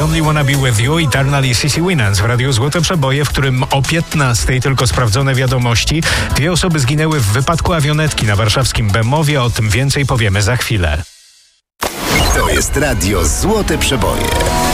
Only Wanna Be With You, Eternal i CeCe Winans w Radiu Złote Przeboje, w którym o 15:00 tylko sprawdzone wiadomości. 2 osoby zginęły w wypadku awionetki na warszawskim Bemowie. O tym więcej powiemy za chwilę. To jest Radio Złote Przeboje.